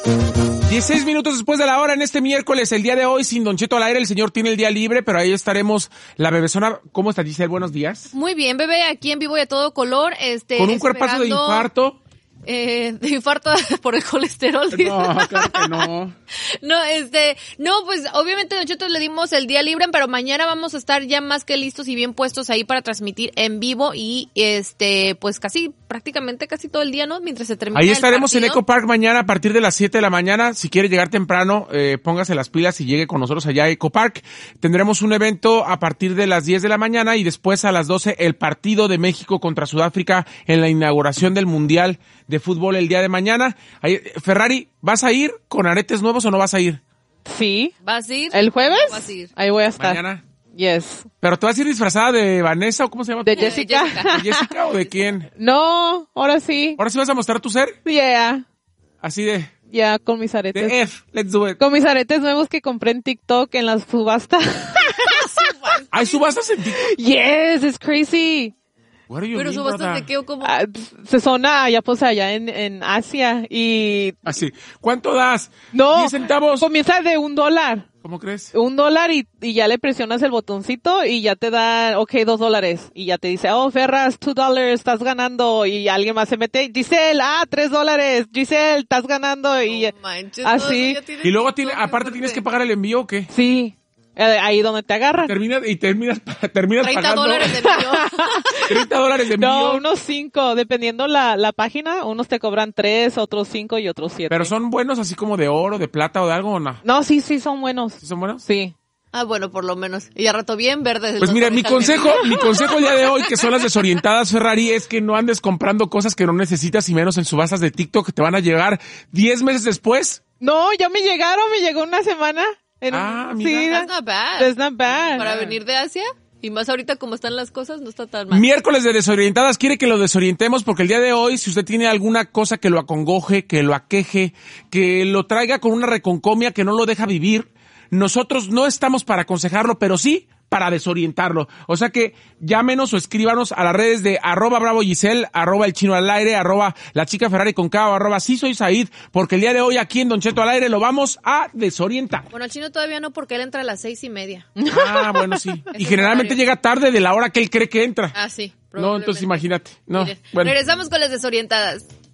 16 minutos después de la hora en este miércoles, el día de hoy, sin Don Cheto al aire, el señor tiene el día libre, pero ahí estaremos la bebezona. ¿Cómo está, Giselle? Buenos días. Muy bien, bebé, aquí en vivo y a todo color. Con un cuerpazo de infarto. De infarto por el colesterol. No, claro que no. No, pues obviamente nosotros le dimos el día libre, pero mañana vamos a estar ya más que listos y bien puestos ahí para transmitir en vivo y pues prácticamente casi todo el día, ¿no? Mientras se termina. Ahí estaremos el en Eco Park mañana a partir de las 7 de la mañana. Si quiere llegar temprano, póngase las pilas y llegue con nosotros allá a Eco Park. Tendremos un evento a partir de las 10 de la mañana y después a las 12 el partido de México contra Sudáfrica en la inauguración del Mundial de Fútbol el día de mañana. Ahí, Ferrari, ¿vas a ir con aretes nuevos o no vas a ir? Sí. ¿Vas a ir? ¿El jueves? No vas a ir. Ahí voy a estar. Mañana. Yes. ¿Pero te vas a ir disfrazada de Vanessa o cómo se llama? ¿De Jessica? ¿De Jessica o de quién? No, ahora sí. ¿Ahora sí vas a mostrar tu ser? Yeah. Así de... Ya, con mis aretes. De F, let's do it. Con mis aretes nuevos que compré en TikTok en la subasta. ¿Hay subastas en TikTok? Yes, it's crazy. What are you Pero mean, subastas brother? de qué o cómo. Se son allá en Asia y... Así. ¿Cuánto das? No, 10 centavos. comienza de $1. ¿Cómo crees? $1 y ya le presionas el botoncito y ya te da, okay, $2. Y ya te dice, oh, Ferras, $2, estás ganando. Y alguien más se mete, Giselle, $3. Giselle, estás ganando. Y No manches, así. no, ya tienes Y luego TikTok, aparte qué tienes que fuerte. pagar el envío o qué? Sí, ahí donde te agarran. Terminas $30 pagando de envío. $30 de envío. No, unos 5, dependiendo la página, unos te cobran 3, otros 5 y otros 7. Pero son buenos así como de oro, de plata o de algo o no. No, sí, son buenos. ¿Sí son buenos? Sí. Ah, bueno, por lo menos. Y a rato bien verdes. Pues mira, mi consejo el día de hoy, que son las desorientadas, Ferrari, es que no andes comprando cosas que no necesitas y menos en subastas de TikTok que te van a llegar 10 meses después. No, ya me llegó una semana. Mira. Sí, That's not bad. that's not bad. Para venir de Asia. Y más ahorita como están las cosas, no está tan mal. Miércoles de desorientadas, quiere que lo desorientemos porque el día de hoy, si usted tiene alguna cosa que lo acongoje, que lo aqueje, que lo traiga con una reconcomia que no lo deja vivir, nosotros no estamos para aconsejarlo, pero sí para desorientarlo. O sea que llámenos o escríbanos a las redes de @bravogiselle, @elchinoalaire, @lachicaferrari con K, sí soy Said, porque el día de hoy aquí en Don Cheto al aire lo vamos a desorientar. Bueno, el chino todavía no, porque él entra a las 6:30. Ah, bueno, sí. Y Ese generalmente horario. llega tarde de la hora que él cree que entra. Ah, sí. No, entonces probablemente. imagínate. No, Mire, bueno. regresamos con las desorientadas.